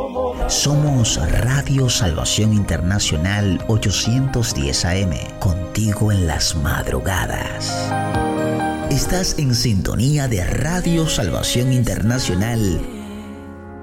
Somos Radio Salvación Internacional 810 AM, contigo en las madrugadas. Estás en sintonía de Radio Salvación Internacional